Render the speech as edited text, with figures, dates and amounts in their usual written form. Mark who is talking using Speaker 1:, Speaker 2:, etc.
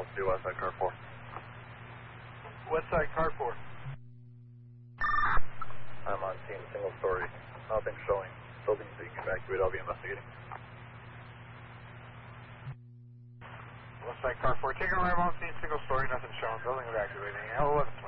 Speaker 1: see west side car 4.
Speaker 2: West side car 4.
Speaker 1: I'm on scene, single story. Nothing showing. Buildings being evacuated. I'll be investigating.
Speaker 2: West side car 4. Taking arrival on scene, single story, nothing showing. Building evacuating. L11